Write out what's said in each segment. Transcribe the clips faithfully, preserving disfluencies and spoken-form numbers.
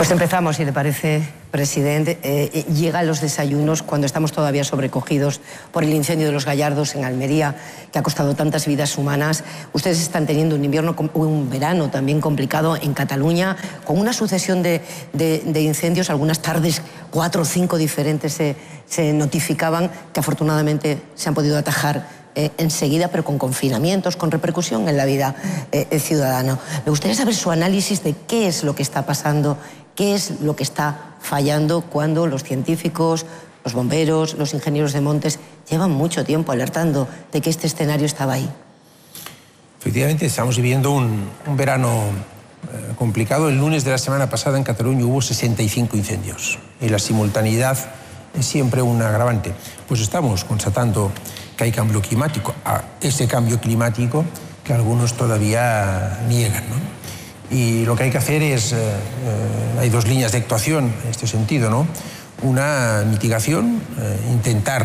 Pues empezamos, si le parece, presidente. Eh, llegan los desayunos cuando estamos todavía sobrecogidos por el incendio de los Gallardos en Almería, que ha costado tantas vidas humanas. Ustedes están teniendo un invierno, un verano también complicado en Cataluña, con una sucesión de, de, de incendios. Algunas tardes, cuatro o cinco diferentes se, se notificaban, que afortunadamente se han podido atajar Eh, enseguida, pero con confinamientos, con repercusión en la vida eh, ciudadana. Me gustaría saber su análisis de qué es lo que está pasando, qué es lo que está fallando cuando los científicos, los bomberos, los ingenieros de montes llevan mucho tiempo alertando de que este escenario estaba ahí. Efectivamente, estamos viviendo un, un verano eh, complicado. El lunes de la semana pasada en Cataluña hubo sesenta y cinco incendios y la simultaneidad es siempre un agravante. Pues estamos constatando que hay cambio climático, a ese cambio climático que algunos todavía niegan, ¿no? Y lo que hay que hacer es, eh, eh, hay dos líneas de actuación en este sentido, ¿no? Una mitigación, eh, intentar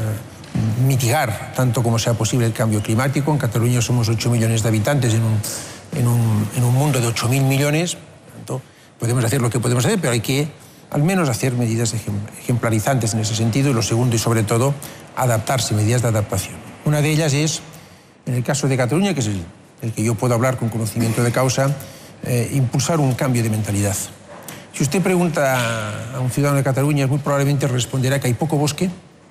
eh, mitigar tanto como sea posible el cambio climático. En Cataluña somos ocho millones de habitantes en un, en un, en un mundo de ocho mil millones, tanto, podemos hacer lo que podemos hacer, pero hay que al menos hacer medidas ejemplarizantes en ese sentido, y lo segundo y sobre todo, adaptarse, medidas de adaptación. Una de ellas es, en el caso de Cataluña, que es el, el que yo puedo hablar con conocimiento de causa, eh, impulsar un cambio de mentalidad. Si usted pregunta a un ciudadano de Cataluña, muy probablemente responderá que hay poco bosque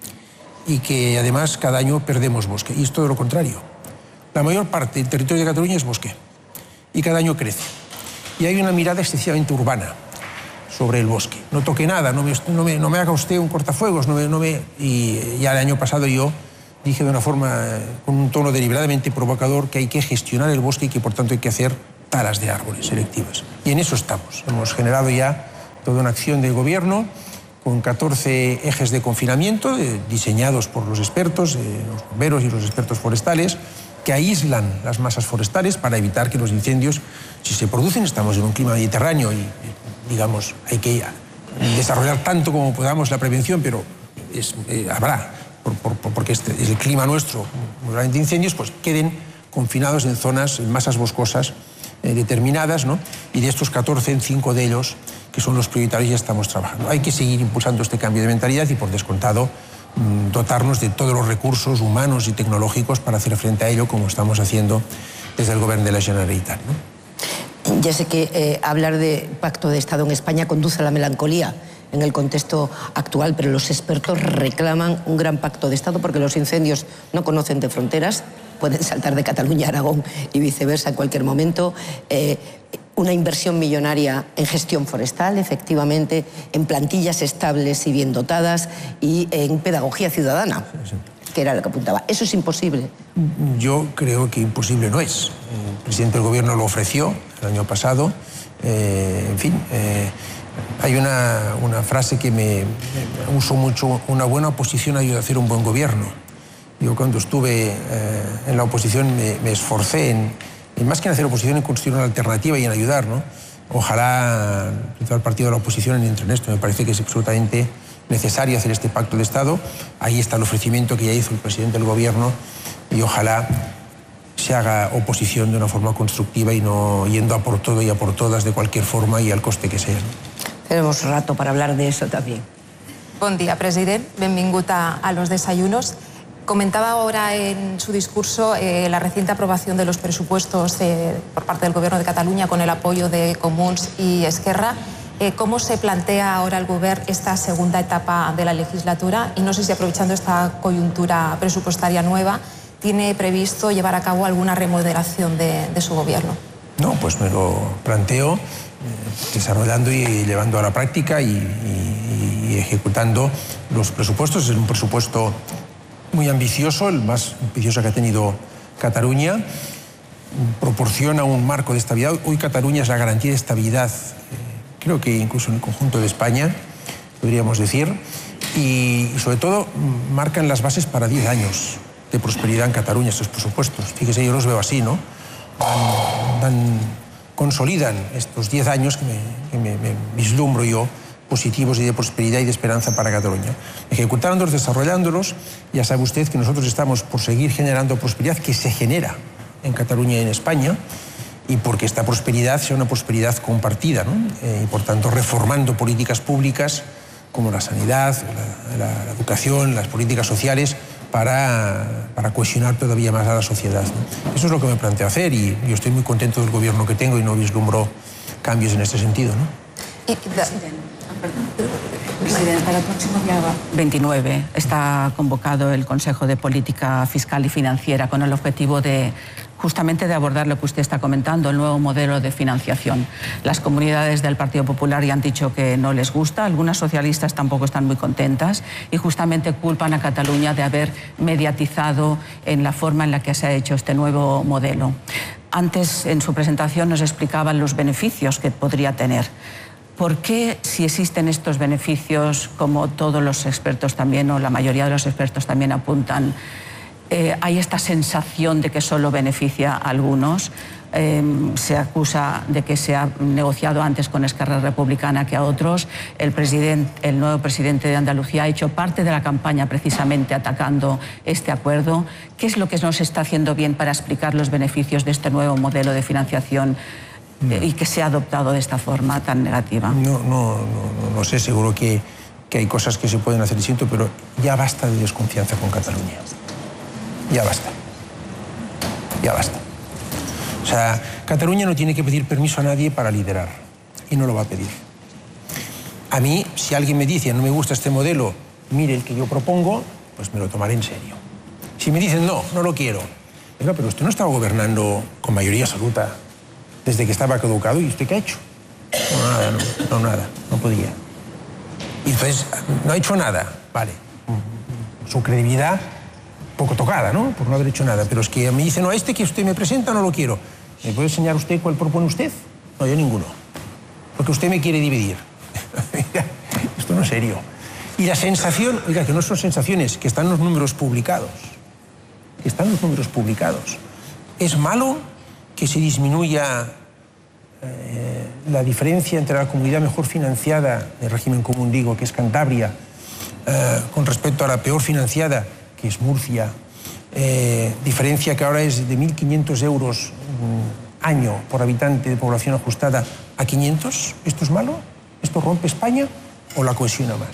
y que además cada año perdemos bosque, y es todo lo contrario. La mayor parte del territorio de Cataluña es bosque y cada año crece. Y hay una mirada excesivamente urbana sobre el bosque. No toque nada, no me, no me, no me haga usted un cortafuegos, no me, no me... Y ya el año pasado yo dije de una forma, con un tono deliberadamente provocador, que hay que gestionar el bosque y que por tanto hay que hacer talas de árboles selectivas. Y en eso estamos. Hemos generado ya toda una acción del gobierno con catorce ejes de confinamiento eh, diseñados por los expertos, eh, los bomberos y los expertos forestales, que aíslan las masas forestales para evitar que los incendios, si se producen, estamos en un clima mediterráneo y, digamos, hay que desarrollar tanto como podamos la prevención, pero es, eh, habrá, por, por, porque este es el clima nuestro, de incendios, pues queden confinados en zonas, en masas boscosas eh, determinadas, ¿no? Y de estos catorce, en cinco de ellos, que son los prioritarios, ya estamos trabajando. Hay que seguir impulsando este cambio de mentalidad y, por descontado, dotarnos de todos los recursos humanos y tecnológicos para hacer frente a ello, como estamos haciendo desde el Gobierno de la Generalitat, ¿no? Ya sé que eh, hablar de pacto de Estado en España conduce a la melancolía en el contexto actual, pero los expertos reclaman un gran pacto de Estado porque los incendios no conocen de fronteras, pueden saltar de Cataluña a Aragón y viceversa en cualquier momento. Eh, una inversión millonaria en gestión forestal, efectivamente, en plantillas estables y bien dotadas y en pedagogía ciudadana, sí, sí. que era lo que apuntaba. ¿Eso es imposible? Yo creo que imposible no es. El presidente del Gobierno lo ofreció el año pasado. Eh, en fin, eh, hay una, una frase que me, me uso mucho: una buena oposición ayuda a hacer un buen gobierno. Yo cuando estuve eh, en la oposición me, me esforcé en, en, más que en hacer oposición, en construir una alternativa y en ayudar, ¿no? Ojalá el partido de la oposición entre en esto. Me parece que es absolutamente necesario hacer este pacto de Estado. Ahí está el ofrecimiento que ya hizo el presidente del Gobierno y ojalá se haga oposición de una forma constructiva y no yendo a por todo y a por todas de cualquier forma y al coste que sea. Tenemos rato para hablar de eso también. Bon dia, president. Benvingut a, a los desayunos. Comentaba ahora en su discurso eh, la reciente aprobación de los presupuestos eh, por parte del Gobierno de Cataluña con el apoyo de Comuns y Esquerra. Eh, ¿Cómo se plantea ahora el Gobierno esta segunda etapa de la legislatura? Y no sé si, aprovechando esta coyuntura presupuestaria nueva, tiene previsto llevar a cabo alguna remodelación de, de su Gobierno. No, pues me lo planteo eh, desarrollando y llevando a la práctica y, y, y ejecutando los presupuestos. Es un presupuesto muy ambicioso, el más ambicioso que ha tenido Cataluña. Proporciona un marco de estabilidad. Hoy Cataluña es la garantía de estabilidad, eh, creo que incluso en el conjunto de España, podríamos decir, y, y sobre todo marcan las bases para diez años de prosperidad en Cataluña estos presupuestos. Fíjese, yo los veo así, ¿no? Dan, dan, consolidan estos diez años que, me, que me, me vislumbro yo positivos y de prosperidad y de esperanza para Cataluña. Ejecutándolos, desarrollándolos, ya sabe usted que nosotros estamos por seguir generando prosperidad que se genera en Cataluña y en España, y porque esta prosperidad sea una prosperidad compartida, ¿no? Eh, y por tanto reformando políticas públicas como la sanidad, la, la, la educación, las políticas sociales para, para cohesionar todavía más a la sociedad, ¿no? Eso es lo que me planteo hacer y yo estoy muy contento del gobierno que tengo y no vislumbro cambios en este sentido, ¿no? Y, Presidente, para el próximo día veintinueve está convocado el Consejo de Política Fiscal y Financiera con el objetivo de justamente de abordar lo que usted está comentando, el nuevo modelo de financiación. Las comunidades del Partido Popular ya han dicho que no les gusta, algunas socialistas tampoco están muy contentas y justamente culpan a Cataluña de haber mediatizado en la forma en la que se ha hecho este nuevo modelo. Antes, en su presentación, nos explicaban los beneficios que podría tener. ¿Por qué, si existen estos beneficios, como todos los expertos también, o la mayoría de los expertos también apuntan, eh, hay esta sensación de que solo beneficia a algunos? Eh, se acusa de que se ha negociado antes con Esquerra Republicana que a otros. El, presidente, el nuevo presidente de Andalucía ha hecho parte de la campaña precisamente atacando este acuerdo. ¿Qué es lo que nos está haciendo bien para explicar los beneficios de este nuevo modelo de financiación y que se ha adoptado de esta forma tan negativa? No, no, no, no sé, seguro que, que hay cosas que se pueden hacer distinto, pero ya basta de desconfianza con Cataluña. Ya basta. Ya basta. O sea, Cataluña no tiene que pedir permiso a nadie para liderar, y no lo va a pedir. A mí, si alguien me dice, no me gusta este modelo, mire el que yo propongo, pues me lo tomaré en serio. Si me dicen, no, no lo quiero, pero, pero usted no estaba gobernando con mayoría absoluta desde que estaba caducado, ¿y usted qué ha hecho? No, nada, no, no, nada, no podía. Y entonces, no ha hecho nada, vale. Su credibilidad, poco tocada, ¿no? Por no haber hecho nada. Pero es que me dice, no, este que usted me presenta no lo quiero. ¿Me puede enseñar usted cuál propone usted? No, yo ninguno. Porque usted me quiere dividir. Esto no es serio. Y la sensación, oiga, que no son sensaciones, que están los números publicados. Que están los números publicados. ¿Es malo que se disminuya eh, la diferencia entre la comunidad mejor financiada del régimen común, digo, que es Cantabria, eh, con respecto a la peor financiada, que es Murcia, eh, diferencia que ahora es de mil quinientos euros mm, año por habitante de población ajustada a quinientos? ¿Esto es malo? ¿Esto rompe España o la cohesiona más?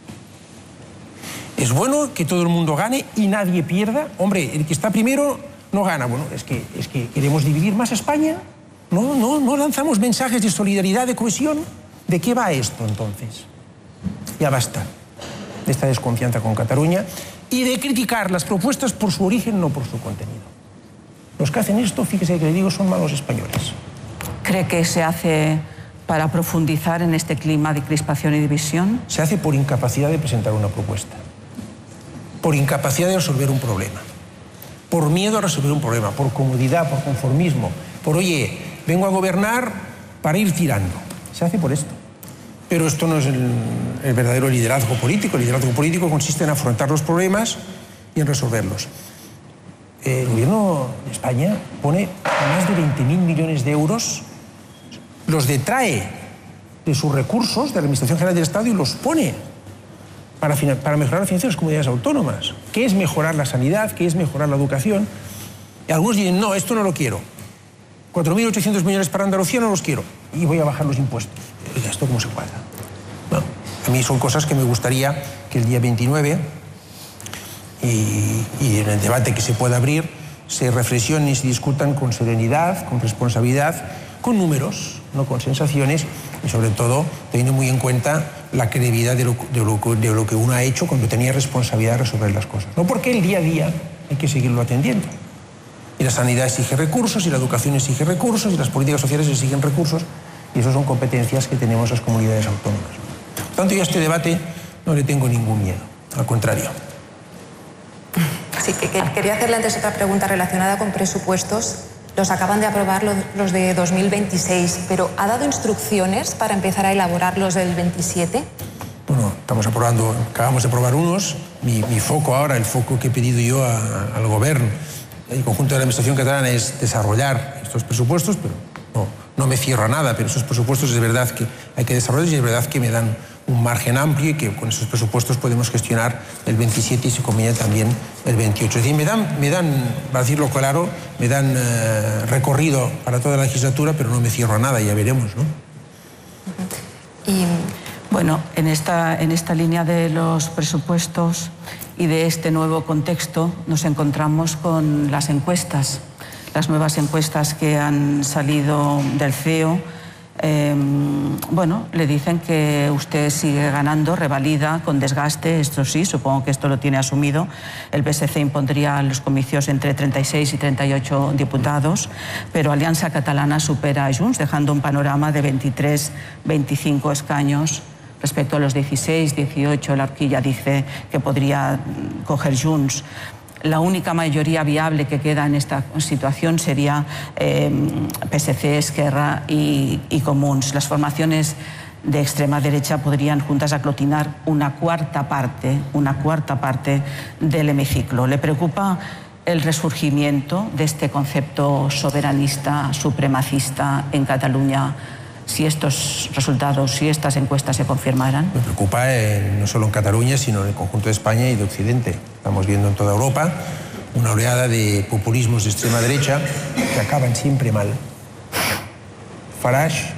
¿Es bueno que todo el mundo gane y nadie pierda? Hombre, el que está primero no gana. Bueno, es que, es que queremos dividir más a España. No, no, no lanzamos mensajes de solidaridad, de cohesión. ¿De qué va esto, entonces? Ya basta de esta desconfianza con Cataluña y de criticar las propuestas por su origen, no por su contenido. Los que hacen esto, fíjese que le digo, son malos españoles. ¿Cree que se hace para profundizar en este clima de crispación y división? Se hace por incapacidad de presentar una propuesta, por incapacidad de resolver un problema, por miedo a resolver un problema, por comodidad, por conformismo, por, oye, vengo a gobernar para ir tirando. Se hace por esto. Pero esto no es el, el verdadero liderazgo político. El liderazgo político consiste en afrontar los problemas y en resolverlos. El gobierno de España pone más de veinte mil millones de euros, los detrae de sus recursos de la Administración General del Estado y los pone para, para mejorar la financiación de las comunidades autónomas. ¿Qué es mejorar la sanidad? ¿Qué es mejorar la educación? Y algunos dicen, no, esto no lo quiero. cuatro mil ochocientos millones para Andalucía no los quiero. Y voy a bajar los impuestos. Oiga, ¿esto cómo se cuadra? No, a mí son cosas que me gustaría que el día veintinueve y, y en el debate que se pueda abrir se reflexionen y se discutan con serenidad, con responsabilidad, con números, no con sensaciones y sobre todo teniendo muy en cuenta la credibilidad de lo, de, lo, de lo que uno ha hecho cuando tenía responsabilidad de resolver las cosas. No porque el día a día hay que seguirlo atendiendo. Y la sanidad exige recursos, y la educación exige recursos, y las políticas sociales exigen recursos, y eso son competencias que tenemos las comunidades autónomas. Por tanto, yo a este debate no le tengo ningún miedo, al contrario. Sí, que, que quería hacerle antes otra pregunta relacionada con presupuestos. Los acaban de aprobar los, los de dos mil veintiséis, pero ¿ha dado instrucciones para empezar a elaborar los del veintisiete? Bueno, estamos aprobando, acabamos de aprobar unos. Mi, mi foco ahora, el foco que he pedido yo a, al gobierno, el conjunto de la Administración catalana, es desarrollar estos presupuestos, pero no, no me cierro a nada, pero esos presupuestos es verdad que hay que desarrollarlos y es verdad que me dan un margen amplio y que con esos presupuestos podemos gestionar el veintisiete y si conviene también el veintiocho. Es decir, me dan, me dan para decirlo claro, me dan eh, recorrido para toda la legislatura, pero no me cierro a nada, ya veremos, ¿no? Y bueno, en esta, en esta línea de los presupuestos y de este nuevo contexto nos encontramos con las encuestas, las nuevas encuestas que han salido del C E O. Eh, bueno, le dicen que usted sigue ganando, revalida con desgaste, esto sí, supongo que esto lo tiene asumido. El P S C impondría los comicios entre treinta y seis y treinta y ocho diputados, pero Alianza Catalana supera a Junts, dejando un panorama de veintitrés, veinticinco escaños respecto a los dieciséis, dieciocho. La horquilla dice que podría coger Junts. La única mayoría viable que queda en esta situación sería eh, P S C, Esquerra y, y Comuns. Las formaciones de extrema derecha podrían juntas aglutinar una cuarta parte, una cuarta parte del hemiciclo. ¿Le preocupa el resurgimiento de este concepto soberanista, supremacista en Cataluña, si estos resultados, si estas encuestas se confirmaran? Me preocupa eh, no solo en Cataluña, sino en el conjunto de España y de Occidente. Estamos viendo en toda Europa una oleada de populismos de extrema derecha que acaban siempre mal. Farage,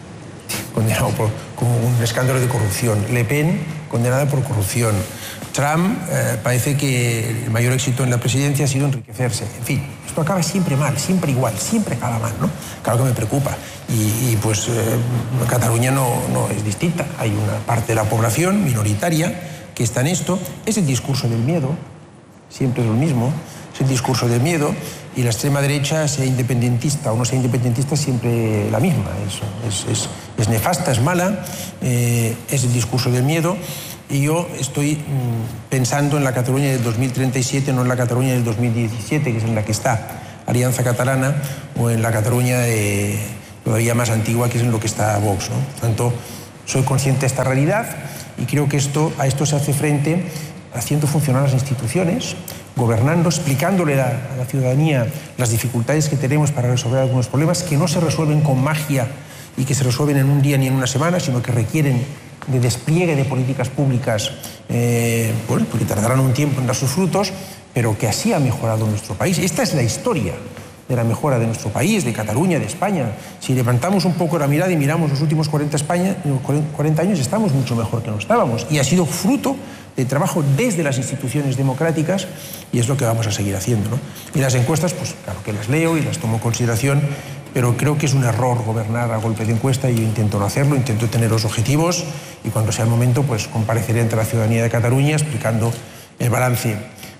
condenado por con un escándalo de corrupción. Le Pen, condenada por corrupción. Trump, eh, parece que el mayor éxito en la presidencia ha sido enriquecerse. En fin, esto acaba siempre mal, siempre igual, siempre acaba mal, ¿no? Claro que me preocupa. Y, y pues eh, Cataluña no, no es distinta. Hay una parte de la población minoritaria que está en esto. Es el discurso del miedo, siempre es lo mismo. Es el discurso del miedo y la extrema derecha, sea independentista o no sea independentista, siempre la misma. Es, es, es, es nefasta, es mala, eh, es el discurso del miedo. Y yo estoy mmm, pensando en la Cataluña del dos mil treinta y siete, no en la Cataluña del dos mil diecisiete, que es en la que está Alianza Catalana, o en la Cataluña de, todavía más antigua, que es en lo que está Vox, ¿no? Por tanto, soy consciente de esta realidad y creo que esto, a esto se hace frente haciendo funcionar las instituciones, gobernando, explicándole a, a la ciudadanía las dificultades que tenemos para resolver algunos problemas que no se resuelven con magia y que se resuelven en un día ni en una semana, sino que requieren de despliegue de políticas públicas, eh, bueno, porque tardarán un tiempo en dar sus frutos, pero que así ha mejorado nuestro país. Esta es la historia de la mejora de nuestro país, de Cataluña, de España. Si levantamos un poco la mirada y miramos los últimos cuarenta, España, cuarenta años, estamos mucho mejor que no estábamos. Y ha sido fruto de trabajo desde las instituciones democráticas y es lo que vamos a seguir haciendo, ¿no? Y las encuestas, pues claro que las leo y las tomo en consideración, pero creo que es un error gobernar a golpe de encuesta y yo intento no hacerlo, intento tener los objetivos y cuando sea el momento pues compareceré ante la ciudadanía de Cataluña explicando el balance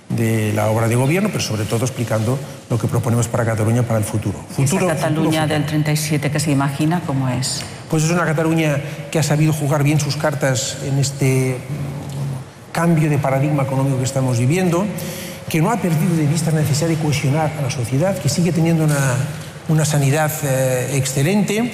de la obra de gobierno, pero sobre todo explicando lo que proponemos para Cataluña para el futuro. futuro ¿Esa Cataluña futuro, del treinta y siete que se imagina cómo es? Pues es una Cataluña que ha sabido jugar bien sus cartas en este cambio de paradigma económico que estamos viviendo, que no ha perdido de vista la necesidad de cohesionar a la sociedad, que sigue teniendo una una sanidad eh, excelente,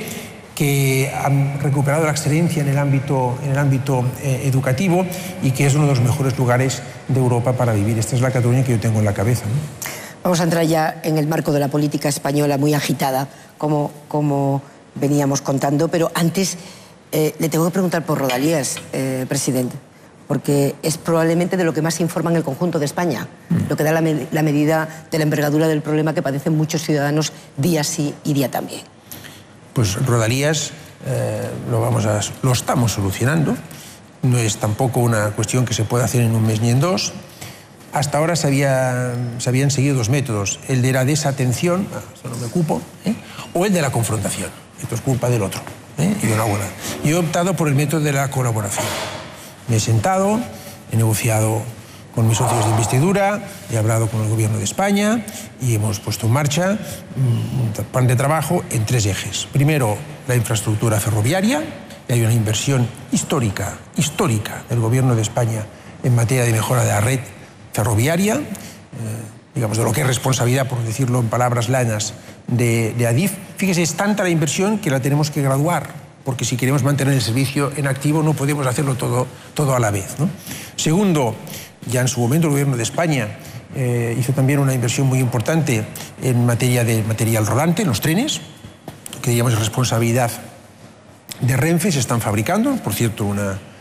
que han recuperado la excelencia en el ámbito, en el ámbito eh, educativo y que es uno de los mejores lugares de Europa para vivir. Esta es la Cataluña que yo tengo en la cabeza, ¿no? Vamos a entrar ya en el marco de la política española muy agitada, como, como veníamos contando, pero antes eh, le tengo que preguntar por Rodalías, eh, presidente, porque es probablemente de lo que más se informa en el conjunto de España, mm. lo que da la, med la medida de la envergadura del problema que padecen muchos ciudadanos día sí y día también. Pues Rodalías eh, lo, vamos a, lo estamos solucionando, no es tampoco una cuestión que se pueda hacer en un mes ni en dos. Hasta ahora se, había, se habían seguido dos métodos, el de la desatención, ah, eso no me ocupo, ¿eh? o el de la confrontación, esto es culpa del otro, ¿eh? y de una buena. Yo he optado por el método de la colaboración. Me he sentado, he negociado con mis socios de investidura, he hablado con el Gobierno de España y hemos puesto en marcha un plan de trabajo en tres ejes. Primero, la infraestructura ferroviaria, y hay una inversión histórica, histórica del Gobierno de España en materia de mejora de la red ferroviaria, eh, digamos, de lo que es responsabilidad, por decirlo en palabras llanas, de, de Adif. Fíjese, es tanta la inversión que la tenemos que graduar, porque si queremos mantener el servicio en activo no podemos hacerlo todo, todo a la vez, ¿no? Segundo, ya en su momento el Gobierno de España eh, hizo también una inversión muy importante en materia de material rodante, en los trenes, que digamos es responsabilidad de Renfe, se están fabricando, por cierto, una,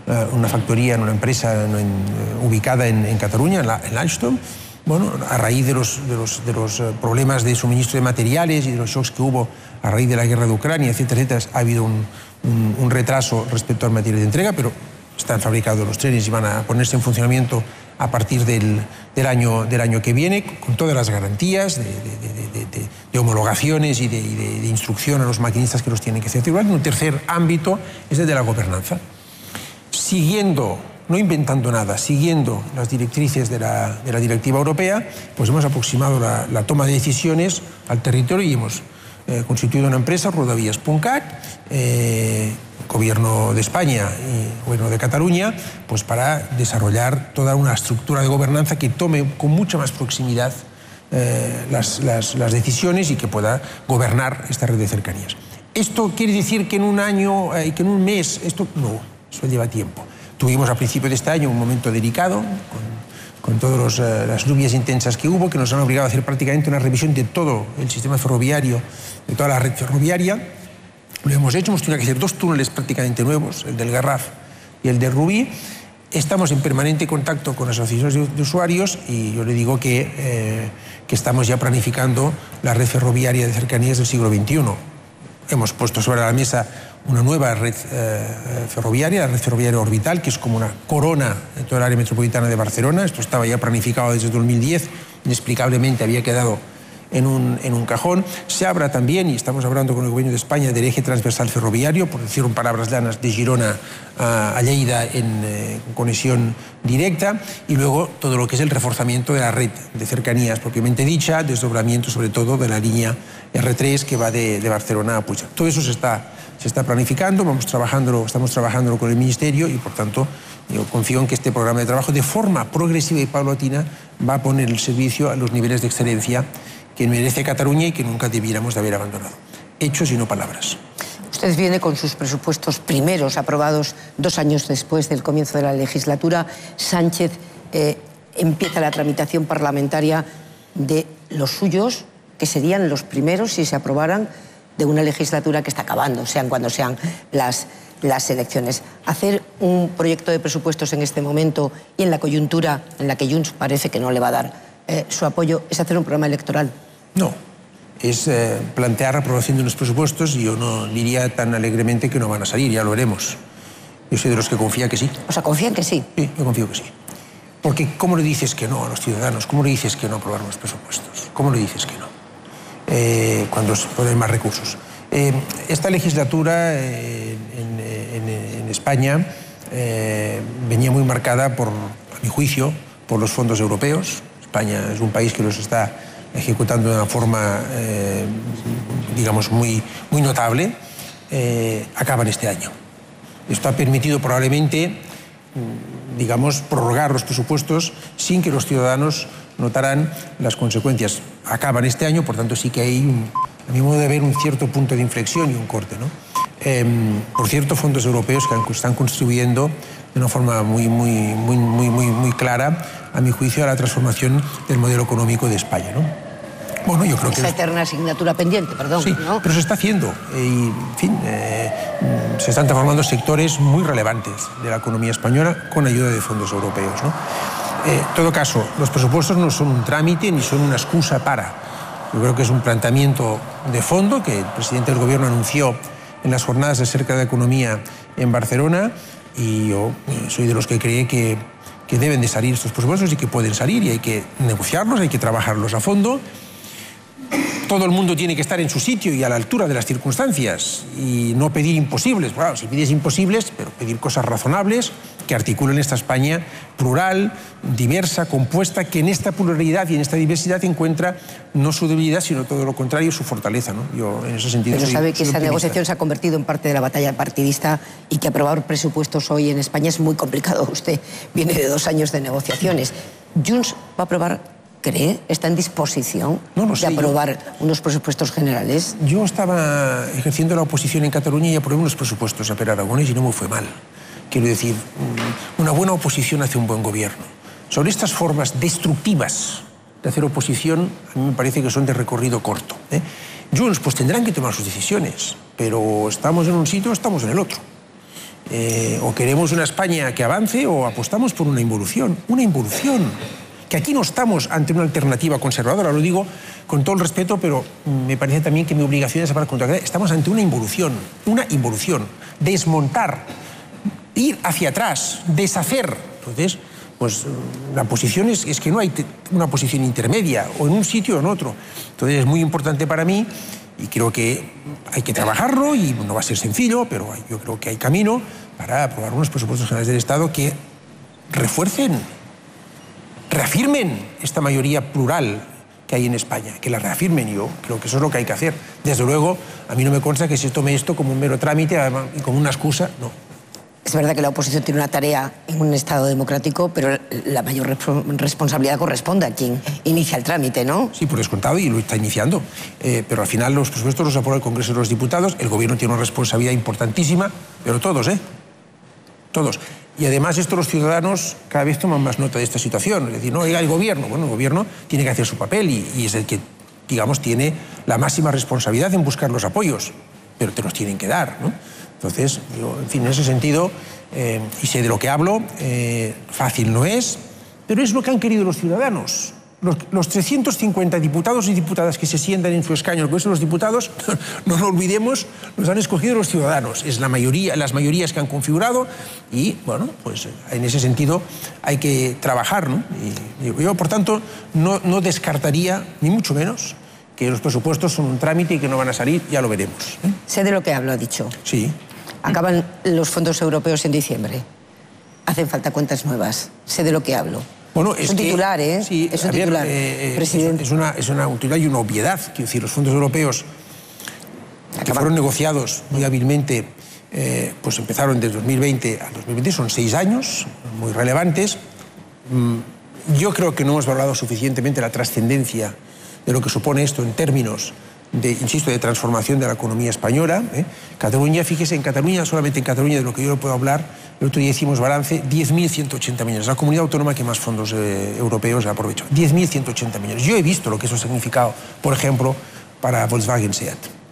una factoría en una empresa en, en, ubicada en, en Cataluña, en, la, en Alstom. Bueno, a raíz de los, de, los, de los problemas de suministro de materiales y de los shocks que hubo a raíz de la guerra de Ucrania, etcétera, etcétera, ha habido un, un, un retraso respecto al material de entrega, pero están fabricados los trenes y van a ponerse en funcionamiento a partir del, del, año, del año que viene, con todas las garantías de, de, de, de, de, de homologaciones y de, de, de instrucción a los maquinistas que los tienen que hacer. Un tercer ámbito es el de la gobernanza. Siguiendo, no inventando nada, siguiendo las directrices de la, de la directiva europea, pues hemos aproximado la, la toma de decisiones al territorio y hemos eh, constituido una empresa, Rodavías punto cat, eh, Gobierno de España y Gobierno de Cataluña, pues para desarrollar toda una estructura de gobernanza que tome con mucha más proximidad eh, las, las, las decisiones y que pueda gobernar esta red de cercanías. ¿Esto quiere decir que en un año y eh, que en un mes? Esto no, eso lleva tiempo. Tuvimos a principio de este año un momento delicado con, con todas eh, las lluvias intensas que hubo, que nos han obligado a hacer prácticamente una revisión de todo el sistema ferroviario, de toda la red ferroviaria. Lo hemos hecho, hemos tenido que hacer dos túneles prácticamente nuevos, el del Garraf y el del Rubí. Estamos en permanente contacto con las asociaciones de usuarios y yo le digo que, eh, que estamos ya planificando la red ferroviaria de cercanías del siglo veintiuno. Hemos puesto sobre la mesa una nueva red eh, ferroviaria, la red ferroviaria orbital, que es como una corona en toda el área metropolitana de Barcelona. Esto estaba ya planificado desde dos mil diez, inexplicablemente había quedado En un, en un cajón. Se habla también, y estamos hablando con el Gobierno de España, del eje transversal ferroviario, por decir en palabras llanas, de Girona a, a Lleida en eh, conexión directa, y luego todo lo que es el reforzamiento de la red de cercanías propiamente dicha, desdoblamiento sobre todo de la línea erre tres que va de, de Barcelona a Puigcerdá. Todo eso se está, se está planificando, vamos trabajándolo, estamos trabajándolo con el Ministerio y por tanto yo confío en que este programa de trabajo de forma progresiva y paulatina va a poner el servicio a los niveles de excelencia que merece Cataluña y que nunca debiéramos de haber abandonado. Hechos y no palabras. Usted viene con sus presupuestos primeros aprobados dos años después del comienzo de la legislatura. Sánchez eh, empieza la tramitación parlamentaria de los suyos, que serían los primeros si se aprobaran de una legislatura que está acabando, sean cuando sean las, las elecciones. Hacer un proyecto de presupuestos en este momento y en la coyuntura en la que Junts parece que no le va a dar eh, su apoyo es hacer un programa electoral. No, es eh, plantear la aprobación de unos presupuestos y yo no diría tan alegremente que no van a salir, ya lo veremos. Yo soy de los que confía que sí. O sea, ¿confían que sí? Sí, yo confío que sí. Porque ¿cómo le dices que no a los ciudadanos? ¿Cómo le dices que no a aprobar los presupuestos? ¿Cómo le dices que no? Eh, cuando se ponen más recursos. Eh, esta legislatura eh, en, en, en España eh, venía muy marcada por, a mi juicio, por los fondos europeos. España es un país que los está ejecutando de una forma, eh, digamos, muy, muy notable, eh, acaban este año. Esto ha permitido probablemente, digamos, prorrogar los presupuestos sin que los ciudadanos notaran las consecuencias. Acaban este año, por tanto sí que hay, un, a mi modo de ver, un cierto punto de inflexión y un corte, ¿no? Eh, por cierto, fondos europeos que están contribuyendo de una forma muy, muy, muy, muy, muy, muy clara, a mi juicio, a la transformación del modelo económico de España, ¿no? Bueno, yo creo Esa que... eterna asignatura pendiente, perdón. Sí, ¿no? pero se está haciendo. Y, en fin, eh, se están transformando sectores muy relevantes de la economía española con ayuda de fondos europeos, ¿no? Eh, en todo caso, los presupuestos no son un trámite ni son una excusa para. Yo creo que es un planteamiento de fondo que el presidente del Gobierno anunció en las jornadas de cerca de economía en Barcelona, y yo soy de los que cree que, que deben de salir estos presupuestos y que pueden salir, y hay que negociarlos, hay que trabajarlos a fondo. Todo el mundo tiene que estar en su sitio y a la altura de las circunstancias y no pedir imposibles. Bueno, si pides imposibles, pero pedir cosas razonables que articulen esta España plural, diversa, compuesta, que en esta pluralidad y en esta diversidad encuentra no su debilidad, sino todo lo contrario, su fortaleza, ¿no? Yo en ese sentido Pero soy, sabe que soy esa optimista. negociación se ha convertido en parte de la batalla partidista y que aprobar presupuestos hoy en España es muy complicado. Usted viene de dos años de negociaciones. ¿Junts va a aprobar? ¿Cree? ¿Está en disposición no lo sé, de aprobar yo, unos presupuestos generales? Yo estaba ejerciendo la oposición en Cataluña y aprobé unos presupuestos a Per Aragonés y no me fue mal. Quiero decir, una buena oposición hace un buen gobierno. Sobre estas formas destructivas de hacer oposición, a mí me parece que son de recorrido corto, ¿eh? Junts, pues tendrán que tomar sus decisiones, pero estamos en un sitio, estamos en el otro. Eh, o queremos una España que avance o apostamos por una involución, una involución. Que aquí no estamos ante una alternativa conservadora, lo digo con todo el respeto, pero me parece también que mi obligación es hablar contra la. Estamos ante una involución, una involución, desmontar, ir hacia atrás, deshacer. Entonces, pues la posición es, es que no hay una posición intermedia, o en un sitio o en otro. Entonces es muy importante para mí, y creo que hay que trabajarlo, y no va a ser sencillo, pero yo creo que hay camino para aprobar unos presupuestos generales del Estado que refuercen, reafirmen esta mayoría plural que hay en España, que la reafirmen. Yo creo que eso es lo que hay que hacer. Desde luego, a mí no me consta que se tome esto como un mero trámite y como una excusa, no. Es verdad que la oposición tiene una tarea en un Estado democrático, pero la mayor responsabilidad corresponde a quien inicia el trámite, ¿no? Sí, por descontado, y lo está iniciando. Eh, pero al final los presupuestos los aprueba el Congreso de los Diputados, el Gobierno tiene una responsabilidad importantísima, pero todos, ¿eh? Todos. Y además esto los ciudadanos cada vez toman más nota de esta situación. Es decir, no, oiga, el Gobierno, bueno, el Gobierno tiene que hacer su papel y, y es el que, digamos, tiene la máxima responsabilidad en buscar los apoyos, pero te los tienen que dar, ¿no? Entonces, yo, en fin, en ese sentido, eh, y sé de lo que hablo, eh, fácil no es, pero es lo que han querido los ciudadanos. Los, los trescientos cincuenta diputados y diputadas que se sientan en su escaño, el Congreso de los Diputados, no lo olvidemos, los han escogido los ciudadanos. Es la mayoría, las mayorías que han configurado y, bueno, pues en ese sentido hay que trabajar, ¿no? Y yo, por tanto, no, no descartaría, ni mucho menos, que los presupuestos son un trámite y que no van a salir, ya lo veremos, ¿eh? Sé de lo que hablo, ha dicho. Sí. Acaban los fondos europeos en diciembre. Hacen falta cuentas nuevas. Sé de lo que hablo. Bueno, es, es un que, titular, ¿eh? Sí, es un ver, titular, eh, presidente. Es una, es una utilidad y una obviedad. Quiero decir, los fondos europeos Acaban. que fueron negociados muy hábilmente, eh, pues empezaron desde dos mil veinte al dos mil veinte, son seis años muy relevantes. Yo creo que no hemos valorado suficientemente la trascendencia de lo que supone esto en términos de, insisto, de transformación de la economía española. ¿eh? Cataluña, fíjese, en Cataluña, solamente en Cataluña, de lo que yo le puedo hablar, el otro día hicimos balance, diez mil ciento ochenta millones. La comunidad autónoma que más fondos eh, europeos ha aprovechado. diez mil ciento ochenta millones. Yo he visto lo que eso ha significado, por ejemplo, para Volkswagen Seat.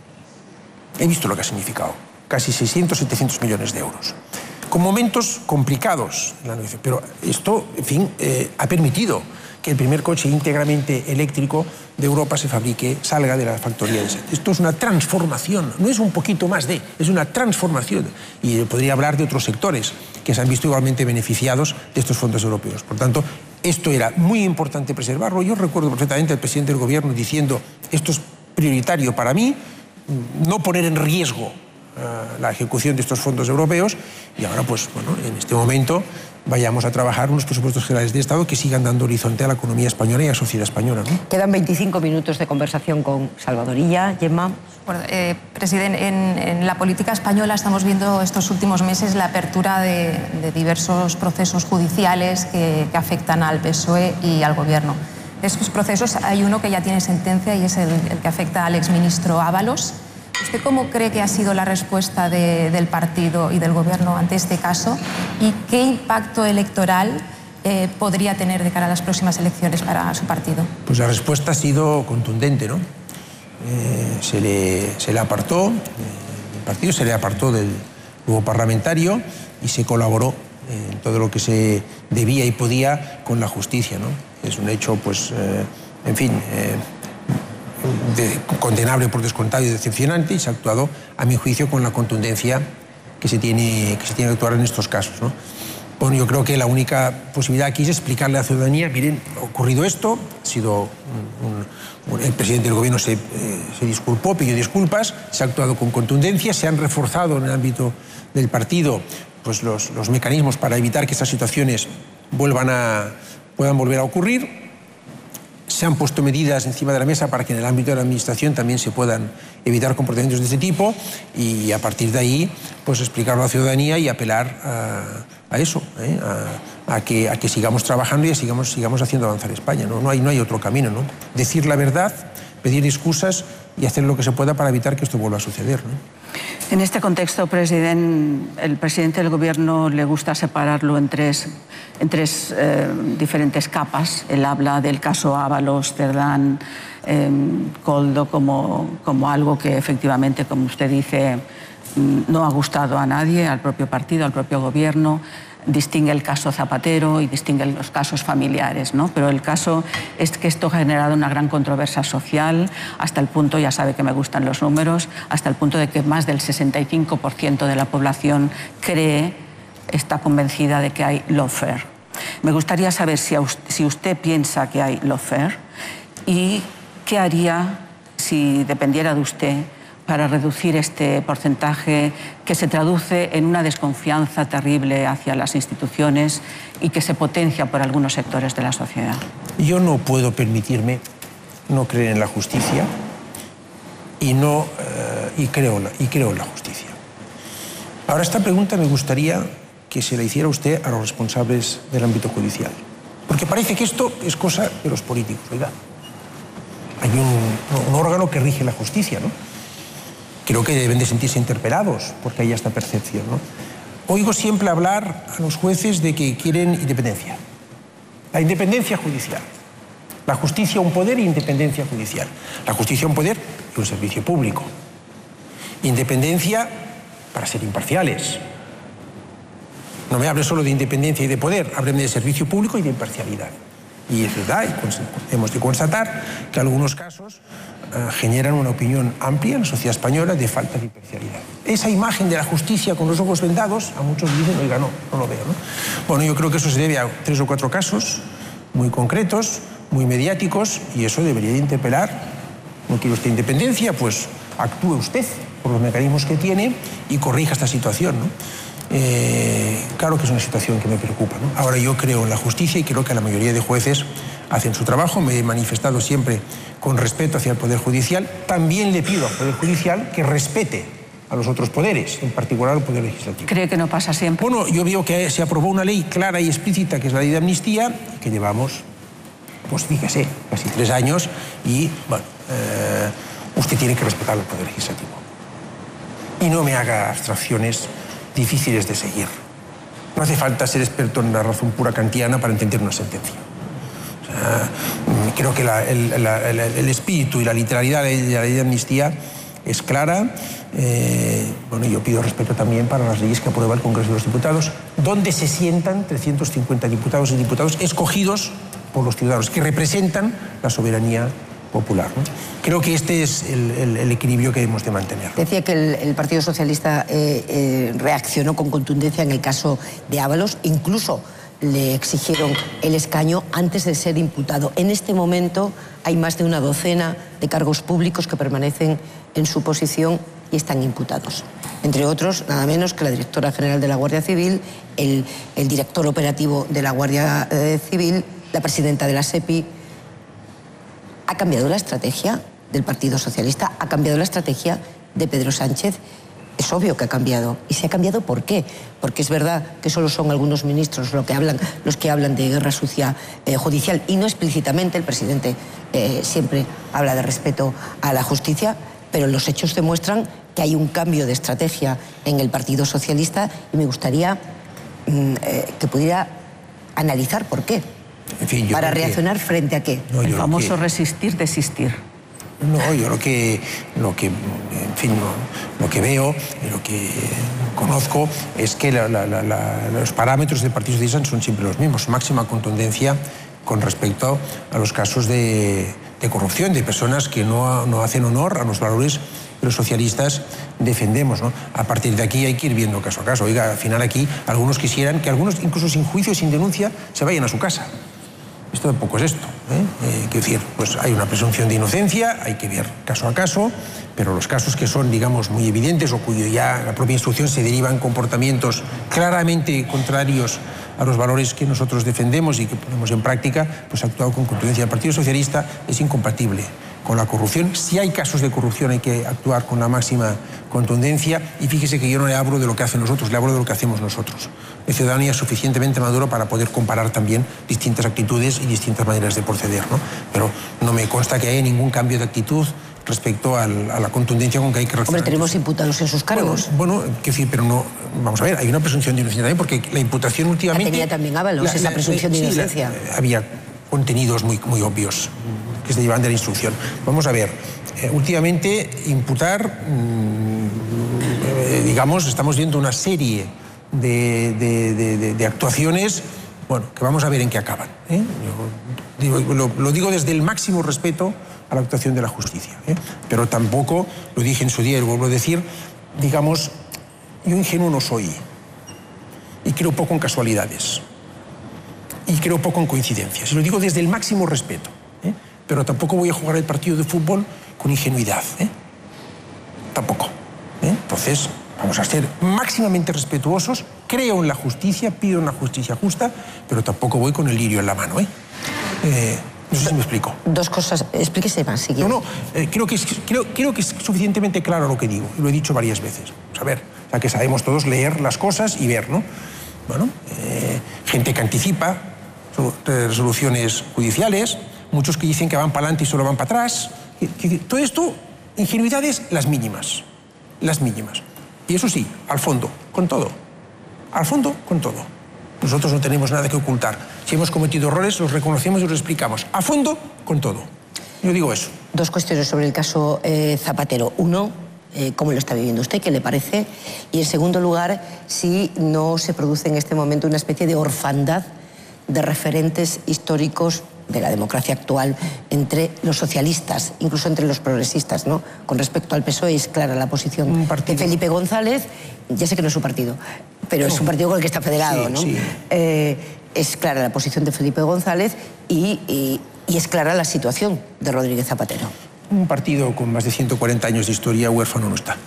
He visto lo que ha significado. Casi seiscientos, setecientos millones de euros. Con momentos complicados en la negociación. Pero esto, en fin, eh, ha permitido que el primer coche íntegramente eléctrico de Europa se fabrique, salga de la factoría de Seat. Esto es una transformación, no es un poquito más de, es una transformación. Y podría hablar de otros sectores que se han visto igualmente beneficiados de estos fondos europeos. Por tanto, esto era muy importante preservarlo. Yo recuerdo perfectamente al presidente del Gobierno diciendo, esto es prioritario para mí, no poner en riesgo uh, la ejecución de estos fondos europeos, y ahora, pues, bueno, en este momento vayamos a trabajar unos presupuestos generales de Estado que sigan dando horizonte a la economía española y a la sociedad española, ¿no? Quedan veinticinco minutos de conversación con Salvador Illa. Gemma. Bueno, eh, presidente, en, en la política española estamos viendo estos últimos meses la apertura de, de diversos procesos judiciales que, que afectan al P S O E y al Gobierno. De estos procesos hay uno que ya tiene sentencia y es el, el que afecta al exministro Ábalos. ¿Usted cómo cree que ha sido la respuesta de, del partido y del Gobierno ante este caso? ¿Y qué impacto electoral eh, podría tener de cara a las próximas elecciones para su partido? Pues la respuesta ha sido contundente, ¿no? Eh, se, le, se le apartó, eh, el partido se le apartó del grupo parlamentario y se colaboró eh, en todo lo que se debía y podía con la justicia, ¿no? Es un hecho, pues, eh, en fin... Eh, De, condenable por descontado y decepcionante, y se ha actuado, a mi juicio, con la contundencia que se tiene que, se tiene que actuar en estos casos, ¿no? Bueno, yo creo que la única posibilidad aquí es explicarle a la ciudadanía, miren, ha ocurrido esto, ha sido un, un, el presidente del Gobierno se, eh, se disculpó, pidió disculpas, se ha actuado con contundencia, se han reforzado en el ámbito del partido pues los, los mecanismos para evitar que estas situaciones vuelvan a, puedan volver a ocurrir. Se han puesto medidas encima de la mesa para que en el ámbito de la administración también se puedan evitar comportamientos de este tipo, y a partir de ahí pues explicarlo a la ciudadanía y apelar a, a eso, ¿eh? a, a, que, a que sigamos trabajando y a sigamos, sigamos haciendo avanzar España, ¿no? No hay, no hay otro camino, ¿no? Decir la verdad, pedir excusas y hacer lo que se pueda para evitar que esto vuelva a suceder, ¿no? En este contexto, presidente, el presidente del Gobierno le gusta separarlo en tres, en tres eh, diferentes capas. Él habla del caso Ábalos, Cerdán, eh, Koldo como, como algo que efectivamente, como usted dice, no ha gustado a nadie, al propio partido, al propio gobierno. Distingue el caso Zapatero y distingue los casos familiares, ¿no? Pero el caso es que esto ha generado una gran controversia social hasta el punto, ya sabe que me gustan los números, hasta el punto de que más del sesenta y cinco por ciento de la población cree, está convencida de que hay lawfare. Me gustaría saber si, usted, si usted piensa que hay lawfare y qué haría si dependiera de usted para reducir este porcentaje que se traduce en una desconfianza terrible hacia las instituciones y que se potencia por algunos sectores de la sociedad. Yo no puedo permitirme no creer en la justicia y, no, uh, y, creo, y creo en la justicia. Ahora, esta pregunta me gustaría que se la hiciera usted a los responsables del ámbito judicial, porque parece que esto es cosa de los políticos. Oiga, hay un, un órgano que rige la justicia, ¿no? Creo que deben de sentirse interpelados porque hay esta percepción, ¿no? Oigo siempre hablar a los jueces de que quieren independencia. La independencia judicial. La justicia un poder e independencia judicial. La justicia un poder y un servicio público. Independencia para ser imparciales. No me hable solo de independencia y de poder, hábleme de servicio público y de imparcialidad. Y es verdad, y hemos de constatar que algunos casos uh, generan una opinión amplia en la sociedad española de falta de imparcialidad. Esa imagen de la justicia con los ojos vendados, a muchos dicen, oiga, no, no lo veo, ¿no? Bueno, yo creo que eso se debe a tres o cuatro casos muy concretos, muy mediáticos, y eso debería de interpelar. ¿No quiere usted independencia? Pues actúe usted por los mecanismos que tiene y corrija esta situación, ¿no? Eh, claro que es una situación que me preocupa, ¿no? Ahora, yo creo en la justicia y creo que la mayoría de jueces hacen su trabajo. Me he manifestado siempre con respeto hacia el Poder Judicial. También le pido al Poder Judicial que respete a los otros poderes, en particular al Poder Legislativo. ¿Cree que no pasa siempre? Bueno, yo veo que se aprobó una ley clara y explícita, que es la ley de amnistía, que llevamos, pues fíjese, casi tres años, y, bueno, eh, usted tiene que respetar al Poder Legislativo. Y no me haga abstracciones difíciles de seguir. No hace falta ser experto en la razón pura kantiana para entender una sentencia. O sea, creo que la, el, la, el, el espíritu y la literalidad de la ley de amnistía es clara. Eh, bueno, yo pido respeto también para las leyes que aprueba el Congreso de los Diputados, donde se sientan trescientos cincuenta diputados y diputados escogidos por los ciudadanos, que representan la soberanía popular, ¿no? Creo que este es el, el, el equilibrio que debemos de mantener. Decía que el, el Partido Socialista eh, eh, reaccionó con contundencia en el caso de Ábalos, incluso le exigieron el escaño antes de ser imputado. En este momento hay más de una docena de cargos públicos que permanecen en su posición y están imputados. Entre otros, nada menos que la directora general de la Guardia Civil, el, el director operativo de la Guardia eh, Civil, la presidenta de la SEPI. ¿Ha cambiado la estrategia del Partido Socialista? ¿Ha cambiado la estrategia de Pedro Sánchez? Es obvio que ha cambiado. ¿Y se ha cambiado por qué? Porque es verdad que solo son algunos ministros lo que hablan, los que hablan de guerra sucia eh, judicial, y no explícitamente. El presidente eh, siempre habla de respeto a la justicia, pero los hechos demuestran que hay un cambio de estrategia en el Partido Socialista, y me gustaría mm, eh, que pudiera analizar por qué. En fin, yo ¿Para creo reaccionar que... frente a qué? No, el famoso que... resistir, desistir. No, yo lo que, lo que, en fin, lo, lo que veo y lo que conozco es que la, la, la, la, los parámetros del Partido Socialista son siempre los mismos. Máxima contundencia con respecto a los casos de, de corrupción, de personas que no, no hacen honor a los valores que los socialistas defendemos, ¿no? A partir de aquí hay que ir viendo caso a caso. Oiga, al final aquí algunos quisieran que algunos, incluso sin juicio, sin denuncia, se vayan a su casa. Esto tampoco es esto, ¿eh? Eh, quiero decir, pues hay una presunción de inocencia, hay que ver caso a caso, pero los casos que son, digamos, muy evidentes o cuyo ya la propia instrucción se derivan comportamientos claramente contrarios a los valores que nosotros defendemos y que ponemos en práctica, pues ha actuado con contundencia. El Partido Socialista es incompatible con la corrupción. Si hay casos de corrupción hay que actuar con la máxima contundencia, y fíjese que yo no le hablo de lo que hacen nosotros, le hablo de lo que hacemos nosotros. La ciudadanía es suficientemente madura para poder comparar también distintas actitudes y distintas maneras de proceder, ¿no? Pero no me consta que haya ningún cambio de actitud respecto al, a la contundencia con que hay que reaccionar. Hombre, tenemos imputados en sus cargos. Bueno, bueno, quiero decir, pero no, vamos a ver, hay una presunción de inocencia también, porque la imputación últimamente... La tenía también Ábalos, la, esa la, presunción sí, de inocencia. La, había contenidos muy, muy obvios que se llevan de la instrucción. Vamos a ver, eh, últimamente imputar, mmm, eh, digamos, estamos viendo una serie de, de, de, de, de actuaciones, bueno, que vamos a ver en qué acaban, ¿eh? Yo digo, lo, lo digo desde el máximo respeto a la actuación de la justicia, ¿eh? Pero tampoco, lo dije en su día y lo vuelvo a decir, digamos, yo ingenuo no soy y creo poco en casualidades y creo poco en coincidencias, y lo digo desde el máximo respeto, ¿eh? Pero tampoco voy a jugar el partido de fútbol con ingenuidad, ¿eh? Tampoco, ¿eh? Entonces vamos a ser máximamente respetuosos, creo en la justicia, pido una justicia justa, pero tampoco voy con el lirio en la mano, ¿eh? Eh, no sé si me explico. Dos cosas, explíquese más, si quiere. No, no, eh, creo, que es, creo, creo que es suficientemente claro lo que digo, y lo he dicho varias veces. A ver, o sea, que sabemos todos leer las cosas y ver, ¿no? Bueno, eh, gente que anticipa resoluciones judiciales, muchos que dicen que van para adelante y solo van para atrás. Que, que, todo esto, ingenuidades, las mínimas, las mínimas. Y eso sí, al fondo, con todo. Al fondo, con todo. Nosotros no tenemos nada que ocultar. Si hemos cometido errores, los reconocemos y los explicamos. A fondo, con todo. Yo digo eso. Dos cuestiones sobre el caso eh, Zapatero. Uno, eh, ¿cómo lo está viviendo usted? ¿Qué le parece? Y en segundo lugar, si no se produce en este momento una especie de orfandad de referentes históricos de la democracia actual entre los socialistas, incluso entre los progresistas, ¿no? Con respecto al P S O E es clara la posición de Felipe González, ya sé que no es su partido, pero no. Es un partido con el que está federado, sí, ¿no? Sí. Eh, es clara la posición de Felipe González y, y, y es clara la situación de Rodríguez Zapatero. Un partido con más de ciento cuarenta años de historia huérfano no está.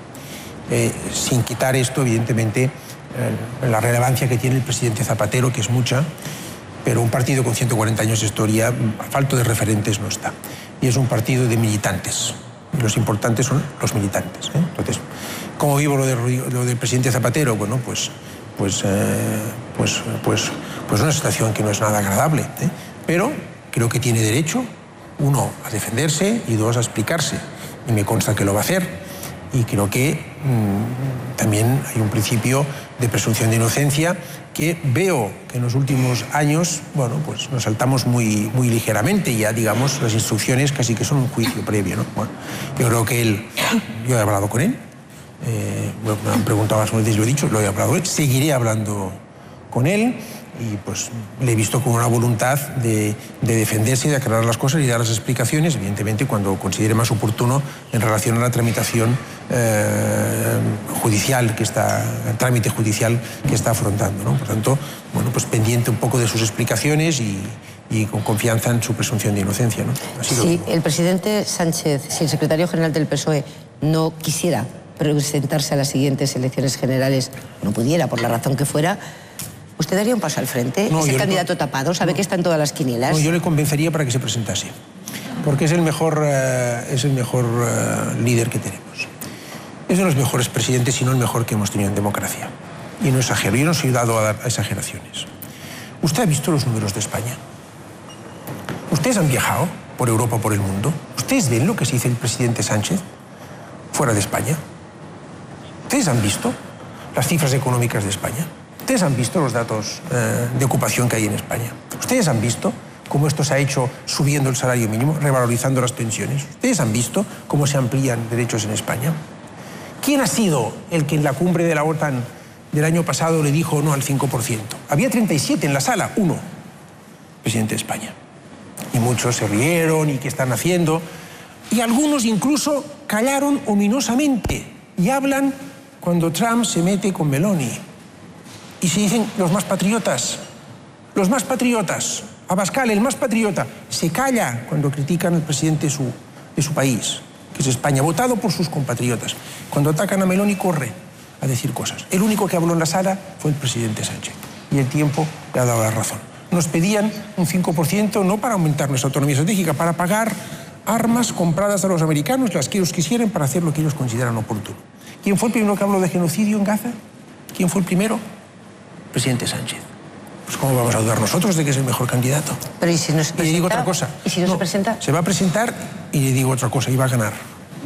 Eh, sin quitar esto, evidentemente, eh, la relevancia que tiene el presidente Zapatero, que es mucha, pero un partido con ciento cuarenta años de historia, a falta de referentes, no está. Y es un partido de militantes. Y los importantes son los militantes, ¿eh? Entonces, ¿cómo vivo lo, de, lo del presidente Zapatero? Bueno, pues, pues, eh, pues, pues, pues una situación que no es nada agradable, ¿eh? Pero creo que tiene derecho, uno, a defenderse y dos, a explicarse. Y me consta que lo va a hacer. Y creo que mmm, también hay un principio de presunción de inocencia que veo que en los últimos años, bueno, pues nos saltamos muy, muy ligeramente y ya, digamos, las instrucciones casi que son un juicio previo, ¿no? Bueno, yo creo que él, yo he hablado con él, eh, me han preguntado más veces, lo he dicho, lo he hablado con él, seguiré hablando con él y pues le he visto con una voluntad de, de defenderse, de aclarar las cosas y dar las explicaciones, evidentemente cuando considere más oportuno en relación a la tramitación eh, judicial que está, el trámite judicial que está afrontando, ¿no? Por tanto, bueno, pues pendiente un poco de sus explicaciones y, y con confianza en su presunción de inocencia, ¿no? Así si el presidente Sánchez, si el secretario general del P S O E no quisiera presentarse a las siguientes elecciones generales, no pudiera, por la razón que fuera, ¿usted daría un paso al frente? No, ¿Es el candidato le... tapado? ¿Sabe no. que está en todas las quinielas? No, yo le convencería para que se presentase. Porque es el mejor, uh, es el mejor uh, líder que tenemos. Es de los mejores presidentes, si no el mejor que hemos tenido en democracia. Y no exagero, yo no soy dado a dar a exageraciones. ¿Usted ha visto los números de España? ¿Ustedes han viajado por Europa, por el mundo? ¿Ustedes ven lo que se dice el presidente Sánchez fuera de España? ¿Ustedes han visto las cifras económicas de España? ¿Ustedes han visto los datos eh, de ocupación que hay en España? ¿Ustedes han visto cómo esto se ha hecho subiendo el salario mínimo, revalorizando las pensiones? ¿Ustedes han visto cómo se amplían derechos en España? ¿Quién ha sido el que en la cumbre de la OTAN del año pasado le dijo no al cinco por ciento? Había treinta y siete en la sala, uno, presidente de España. Y muchos se rieron y qué están haciendo. Y algunos incluso callaron ominosamente y hablan cuando Trump se mete con Meloni. Y se dicen los más patriotas, los más patriotas. Abascal, el más patriota, se calla cuando critican al presidente de su, de su país, que es España, votado por sus compatriotas. Cuando atacan a Meloni, corre a decir cosas. El único que habló en la sala fue el presidente Sánchez. Y el tiempo le ha dado la razón. Nos pedían un cinco por ciento no para aumentar nuestra autonomía estratégica, para pagar armas compradas a los americanos, las que ellos quisieran, para hacer lo que ellos consideran oportuno. ¿Quién fue el primero que habló de genocidio en Gaza? ¿Quién fue el primero? Presidente Sánchez. Pues ¿cómo vamos a dudar nosotros de que es el mejor candidato? Pero ¿y si no se presenta? Y le digo otra cosa. ¿Y si no, no se presenta? Se va a presentar y le digo otra cosa, y va a ganar.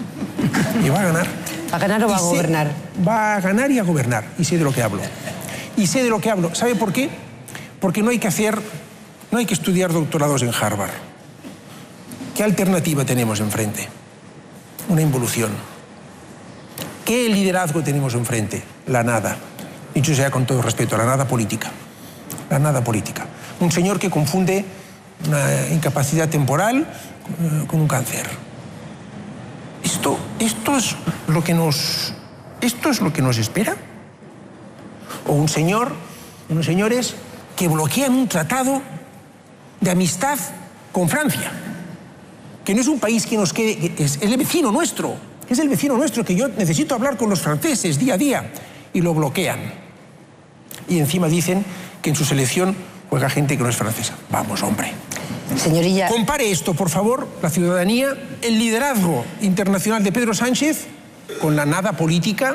Y va a ganar. ¿Va a ganar o va a gobernar? Va a ganar y a gobernar. Y sé de lo que hablo. Y sé de lo que hablo. ¿Sabe por qué? Porque no hay que hacer, no hay que estudiar doctorados en Harvard. ¿Qué alternativa tenemos enfrente? Una involución. ¿Qué liderazgo tenemos enfrente? La nada. Dicho sea con todo respeto, la nada política. La nada política. Un señor que confunde una incapacidad temporal con un cáncer. Esto, esto es lo que nos, esto es lo que nos espera. O un señor, unos señores que bloquean un tratado de amistad con Francia, que no es un país que nos quede, que es el vecino nuestro, que es el vecino nuestro, que yo necesito hablar con los franceses día a día, y lo bloquean. Y encima dicen que en su selección juega gente que no es francesa. Vamos, hombre. Señorilla... Compare esto, por favor, la ciudadanía, el liderazgo internacional de Pedro Sánchez con la nada política.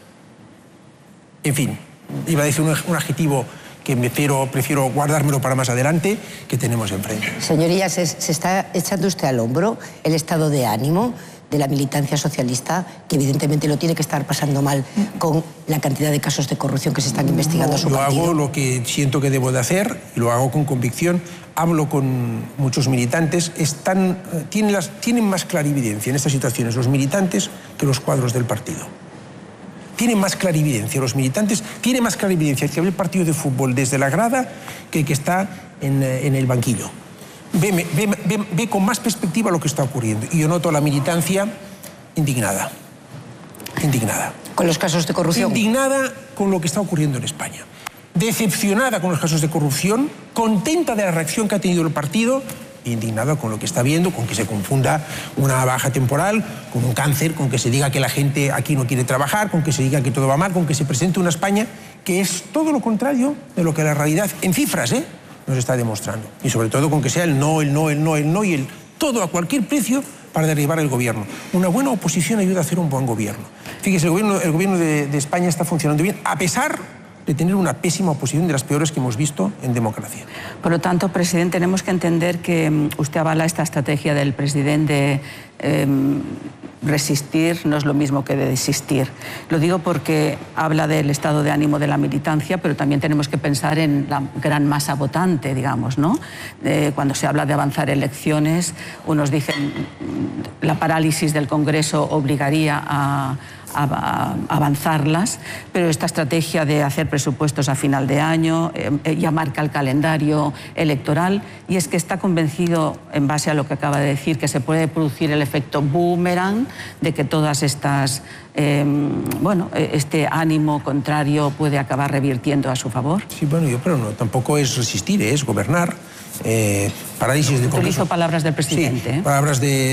En fin, iba a decir un, un adjetivo que me prefiero, prefiero guardármelo para más adelante, que tenemos enfrente. Señoría, ¿se, se está echando usted al hombro el estado de ánimo de la militancia socialista, que evidentemente lo tiene que estar pasando mal con la cantidad de casos de corrupción que se están investigando a su partido? partido? Yo hago lo que siento que debo de hacer, y lo hago con convicción. Hablo con muchos militantes. Están, tienen, las, tienen más clarividencia en estas situaciones los militantes que los cuadros del partido. Tienen más clarividencia los militantes, tiene más clarividencia el que ve el partido de fútbol desde la grada que el que está en, en el banquillo. Ve, ve, ve, ve con más perspectiva lo que está ocurriendo. Y yo noto a la militancia indignada. Indignada. ¿Con los casos de corrupción? Indignada con lo que está ocurriendo en España. Decepcionada con los casos de corrupción, contenta de la reacción que ha tenido el partido, indignada con lo que está viendo, con que se confunda una baja temporal con un cáncer, con que se diga que la gente aquí no quiere trabajar, con que se diga que todo va mal, con que se presente una España que es todo lo contrario de lo que la realidad, en cifras, ¿eh?, nos está demostrando. Y sobre todo con que sea el no, el no, el no, el no y el todo a cualquier precio para derribar el gobierno. Una buena oposición ayuda a hacer un buen gobierno. Fíjese, el gobierno, el gobierno de, de España está funcionando bien, a pesar de tener una pésima oposición, de las peores que hemos visto en democracia. Por lo tanto, presidente, tenemos que entender que usted avala esta estrategia del presidente. Eh, resistir no es lo mismo que de desistir. Lo digo porque habla del estado de ánimo de la militancia, pero también tenemos que pensar en la gran masa votante, digamos, ¿no? Eh, cuando se habla de avanzar elecciones, unos dicen la parálisis del Congreso obligaría a a avanzarlas, pero esta estrategia de hacer presupuestos a final de año eh, ya marca el calendario electoral, y es que está convencido, en base a lo que acaba de decir, que se puede producir el efecto boomerang de que todas estas, eh, bueno, este ánimo contrario puede acabar revirtiendo a su favor. Sí, bueno, yo pero no, tampoco es resistir, es gobernar. Eh, parálisis del Congreso. Utilizo palabras del presidente. Sí, ¿eh? palabras de,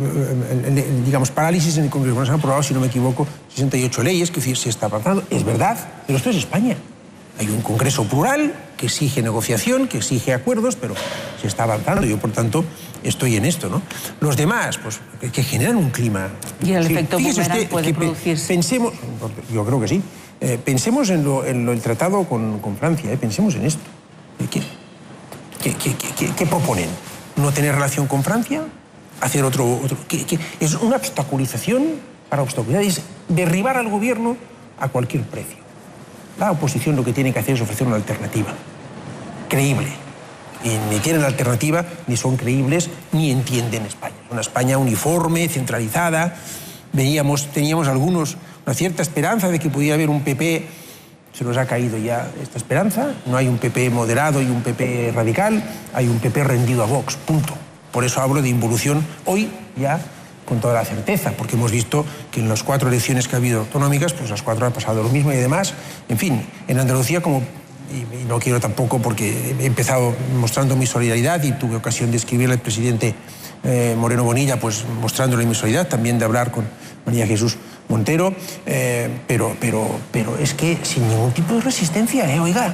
eh, digamos, parálisis en el Congreso. Se han aprobado, si no me equivoco, sesenta y ocho leyes, que decir, se está avanzando. Es verdad, pero esto es España. Hay un Congreso plural que exige negociación, que exige acuerdos, pero se está avanzando. Yo, por tanto, estoy en esto, ¿no? Los demás, pues, que generan un clima. ¿Y el sí, efecto boomerang puede que producirse? Pensemos, yo creo que sí. Eh, pensemos en, lo, en lo, el tratado con, con Francia, eh, pensemos en esto. ¿Qué? ¿Qué, qué, qué, ¿Qué proponen? ¿No tener relación con Francia? ¿Hacer otro...? otro ¿qué, qué? Es una obstaculización para obstaculizar, es derribar al gobierno a cualquier precio. La oposición lo que tiene que hacer es ofrecer una alternativa creíble. Y ni tienen alternativa, ni son creíbles, ni entienden España. Una España uniforme, centralizada. Veíamos, teníamos algunos una cierta esperanza de que pudiera haber un P P. Se nos ha caído ya esta esperanza. No hay un P P moderado y un P P radical, hay un P P rendido a Vox, punto. Por eso hablo de involución hoy ya con toda la certeza, porque hemos visto que en las cuatro elecciones que ha habido autonómicas, pues las cuatro ha pasado lo mismo y además, en fin, en Andalucía, como, y, y no quiero tampoco porque he empezado mostrando mi solidaridad y tuve ocasión de escribirle al presidente eh, Moreno Bonilla, pues mostrándole mi solidaridad, también de hablar con María Jesús Montero, eh, pero, pero, pero es que sin ningún tipo de resistencia, ¿eh? Oiga,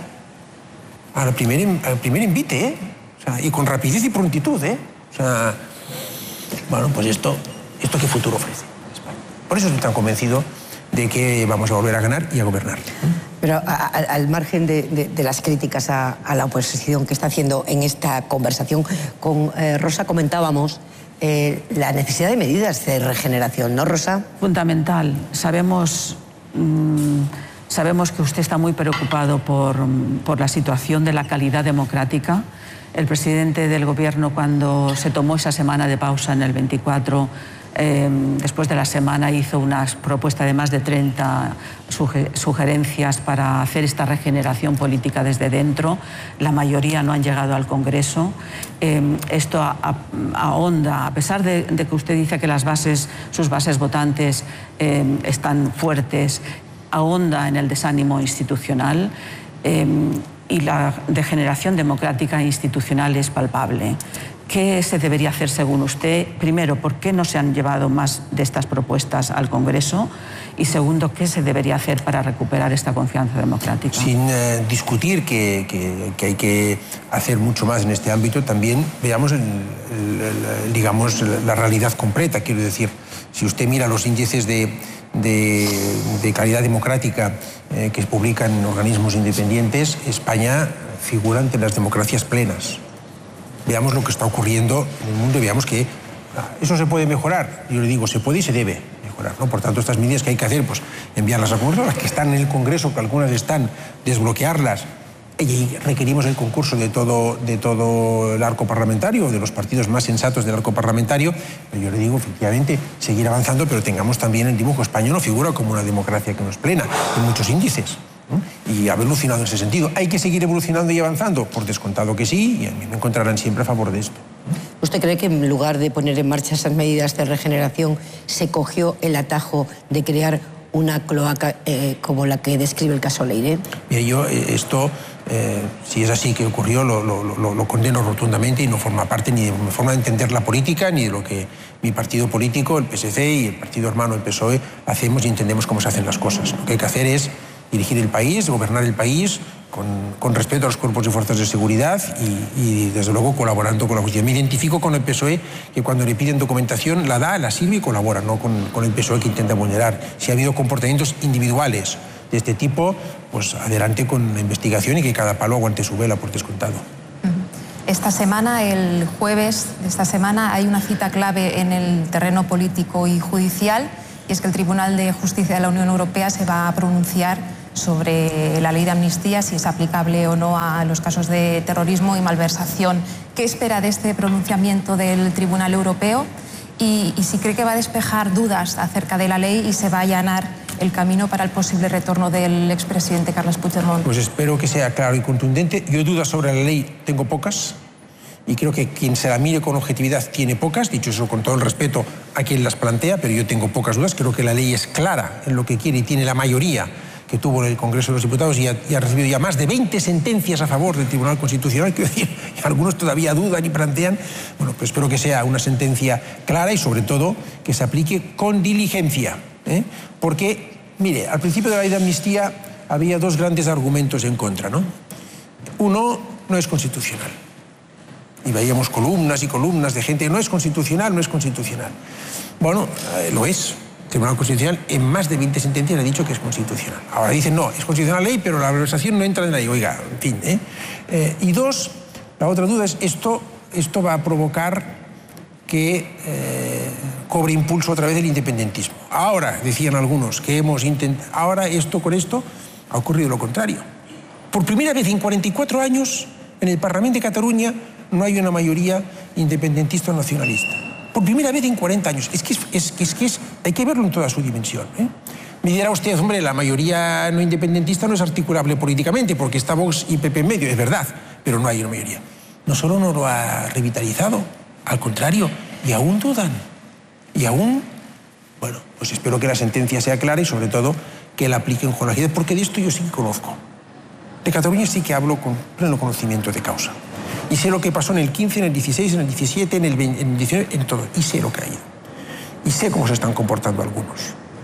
al primer, al primer invite, ¿eh? O sea, y con rapidez y prontitud, ¿eh? O sea, bueno, pues esto, esto ¿qué futuro ofrece España? Por eso estoy tan convencido de que vamos a volver a ganar y a gobernar. Pero a, a, al margen de, de, de las críticas a, a la oposición que está haciendo en esta conversación, con eh, Rosa comentábamos Eh, la necesidad de medidas de regeneración, ¿no, Rosa? Fundamental. Sabemos, mmm, sabemos que usted está muy preocupado por, por la situación de la calidad democrática. El presidente del Gobierno, cuando se tomó esa semana de pausa en el veinticuatro, eh, después de la semana hizo una propuesta de más de treinta suge sugerencias para hacer esta regeneración política desde dentro. La mayoría no han llegado al Congreso. Eh, esto a, a, ahonda, a pesar de, de que usted dice que las bases, sus bases votantes eh, están fuertes, ahonda en el desánimo institucional. Eh, y la degeneración democrática e institucional es palpable. ¿Qué se debería hacer según usted? Primero, ¿por qué no se han llevado más de estas propuestas al Congreso? Y segundo, ¿qué se debería hacer para recuperar esta confianza democrática? Sin eh, discutir que, que, que hay que hacer mucho más en este ámbito, también veamos el, el, el, digamos, la realidad completa. Quiero decir, si usted mira los índices de, de, de calidad democrática eh, que publican organismos independientes, España figura entre las democracias plenas. Veamos lo que está ocurriendo en el mundo y veamos que eso se puede mejorar. Yo le digo, se puede y se debe mejorar, ¿no? Por tanto, estas medidas que hay que hacer, pues enviarlas al Congreso, las que están en el Congreso, que algunas están, desbloquearlas. Y requerimos el concurso de todo, de todo el arco parlamentario, de los partidos más sensatos del arco parlamentario. Pero yo le digo, efectivamente, seguir avanzando, pero tengamos también el dibujo. España no figura como una democracia que no es plena, en muchos índices. Y haber evolucionado en ese sentido. ¿Hay que seguir evolucionando y avanzando? Por descontado que sí, y a mí me encontrarán siempre a favor de esto. ¿Usted cree que en lugar de poner en marcha esas medidas de regeneración se cogió el atajo de crear una cloaca eh, como la que describe el caso Leire? Mira, yo eh, esto, eh, si es así que ocurrió, lo, lo, lo, lo condeno rotundamente y no forma parte ni de mi forma de entender la política ni de lo que mi partido político, el P S C y el partido hermano, el P S O E, hacemos y entendemos cómo se hacen las cosas. Lo que hay que hacer es dirigir el país, gobernar el país con, con respeto a los cuerpos y fuerzas de seguridad y, y, desde luego, colaborando con la justicia. Me identifico con el P S O E, que cuando le piden documentación la da, la sirve y colabora, no con, con el P S O E que intenta vulnerar. Si ha habido comportamientos individuales de este tipo, pues adelante con la investigación y que cada palo aguante su vela, por descontado. Esta semana, el jueves de esta semana, hay una cita clave en el terreno político y judicial, y es que el Tribunal de Justicia de la Unión Europea se va a pronunciar sobre la ley de amnistía, si es aplicable o no a los casos de terrorismo y malversación. ¿Qué espera de este pronunciamiento del Tribunal Europeo? Y, y si cree que va a despejar dudas acerca de la ley y se va a allanar el camino para el posible retorno del expresidente Carles Puigdemont. Pues espero que sea claro y contundente. Yo dudas sobre la ley tengo pocas, y creo que quien se la mire con objetividad tiene pocas, dicho eso con todo el respeto a quien las plantea, pero yo tengo pocas dudas. Creo que la ley es clara en lo que quiere y tiene la mayoría que tuvo en el Congreso de los Diputados y ha, y ha recibido ya más de veinte sentencias a favor del Tribunal Constitucional. Quiero decir, algunos todavía dudan y plantean. Bueno, pues espero que sea una sentencia clara y, sobre todo, que se aplique con diligencia, ¿eh? Porque, mire, al principio de la ley de amnistía había dos grandes argumentos en contra, ¿no? Uno, no es constitucional. Y veíamos columnas y columnas de gente, no es constitucional, no es constitucional. Bueno, eh, lo es. El Tribunal Constitucional en más de veinte sentencias ha dicho que es constitucional. Ahora dicen, no, es constitucional la ley, pero la malversación no entra en la ley. Oiga, en fin. ¿eh? Eh, y dos, la otra duda es, esto, esto va a provocar que eh, cobre impulso otra vez el independentismo. Ahora, decían algunos, que hemos intentado, ahora esto con esto ha ocurrido lo contrario. Por primera vez en cuarenta y cuatro años, en el Parlamento de Cataluña no hay una mayoría independentista o nacionalista. Por primera vez en cuarenta años. Es que, es, es, es, que es, hay que verlo en toda su dimensión. ¿eh? Me dirá usted, hombre, la mayoría no independentista no es articulable políticamente porque está Vox y P P en medio, es verdad, pero no hay una mayoría. No solo no lo ha revitalizado, al contrario, y aún dudan. Y aún, bueno, pues espero que la sentencia sea clara y, sobre todo, que la apliquen con agilidad, porque de esto yo sí que conozco. De Cataluña sí que hablo con pleno conocimiento de causa. Y sé lo que pasó en el quince, en el dieciséis, en el diecisiete, en el veinte, en el diecinueve, en todo. Y sé lo que ha ido. Y sé cómo se están comportando algunos.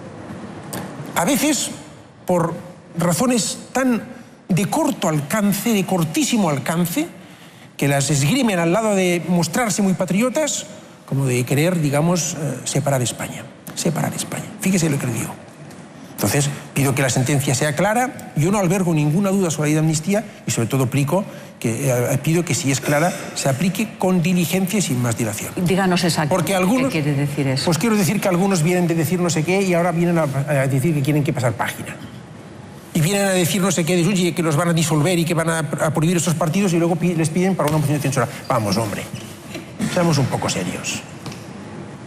A veces, por razones tan de corto alcance, de cortísimo alcance, que las esgrimen al lado de mostrarse muy patriotas, como de querer, digamos, eh, separar España. Separar España. Fíjese lo que le digo. Entonces, pido que la sentencia sea clara. Yo no albergo ninguna duda sobre la ley de amnistía y, sobre todo, aplico que, eh, pido que, si es clara, se aplique con diligencia y sin más dilación. Díganos exactamente qué quiere decir eso. Pues quiero decir que algunos vienen de decir no sé qué y ahora vienen a, a decir que quieren que pasar página. Y vienen a decir no sé qué de Junts, que los van a disolver y que van a, a prohibir estos partidos y luego les piden para una moción de censura. Vamos, hombre, seamos un poco serios.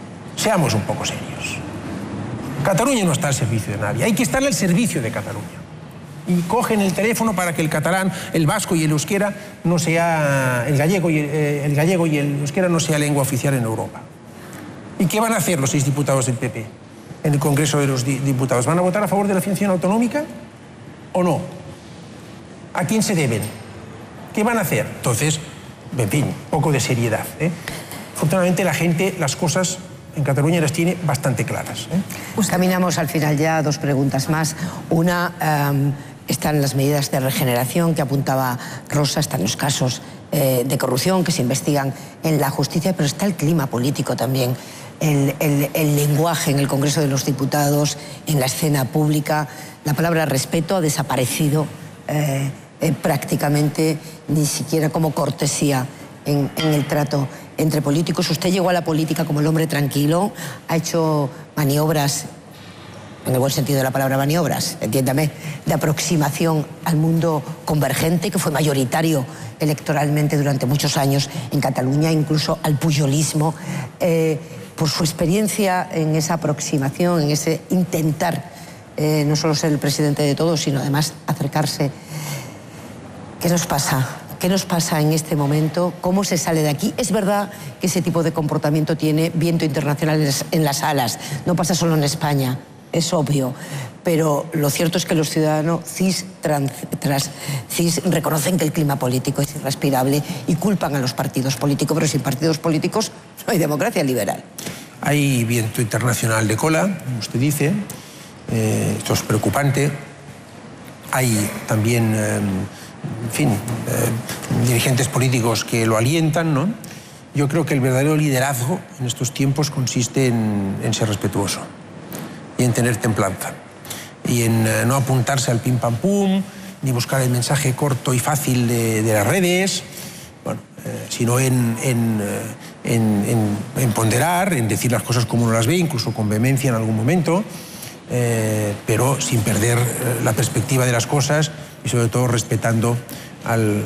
seamos un poco serios. Cataluña no está al servicio de nadie, hay que estar al servicio de Cataluña. Y cogen el teléfono para que el catalán, el vasco y el euskera no sea, el gallego y el, el gallego y el euskera no sea lengua oficial en Europa. ¿Y qué van a hacer los seis diputados del P P en el Congreso de los Diputados? ¿Van a votar a favor de la financiación autonómica o no? ¿A quién se deben? ¿Qué van a hacer? Entonces, en fin, poco de seriedad, ¿eh? Afortunadamente la gente las cosas en Cataluña las tiene bastante claras, ¿eh? Pues caminamos al final ya, dos preguntas más. Una, um, están las medidas de regeneración que apuntaba Rosa, están los casos eh, de corrupción que se investigan en la justicia, pero está el clima político también, el, el, el lenguaje en el Congreso de los Diputados, en la escena pública. La palabra respeto ha desaparecido eh, eh, prácticamente, ni siquiera como cortesía en, en el trato entre políticos. Usted llegó a la política como el hombre tranquilo, ha hecho maniobras, en el buen sentido de la palabra maniobras, entiéndame, de aproximación al mundo convergente, que fue mayoritario electoralmente durante muchos años en Cataluña, incluso al pujolismo. Eh, por su experiencia en esa aproximación, en ese intentar eh, no solo ser el presidente de todos, sino además acercarse, ¿qué nos pasa? ¿Qué nos pasa en este momento? ¿Cómo se sale de aquí? Es verdad que ese tipo de comportamiento tiene viento internacional en las alas. No pasa solo en España, es obvio. Pero lo cierto es que los ciudadanos cis, trans, tras, cis reconocen que el clima político es irrespirable y culpan a los partidos políticos. Pero sin partidos políticos no hay democracia liberal. Hay viento internacional de cola, como usted dice. Eh, esto es preocupante. Hay también... Eh, en fin, eh, dirigentes políticos que lo alientan, ¿no? Yo creo que el verdadero liderazgo en estos tiempos consiste en, en ser respetuoso y en tener templanza y en eh, no apuntarse al pim pam pum, ni buscar el mensaje corto y fácil de, de las redes, bueno, eh, sino en, en, en, en, en ponderar, en decir las cosas como uno las ve, incluso con vehemencia en algún momento, eh, pero sin perder eh, la perspectiva de las cosas y sobre todo respetando al,